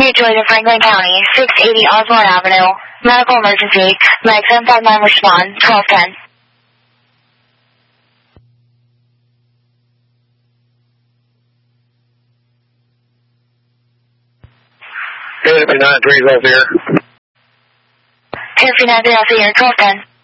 Georgia, Franklin County, 680 Osborne Avenue. Medical emergency. Meg 759 respond, 1210. 259 3 here. 259 3 here, 1210.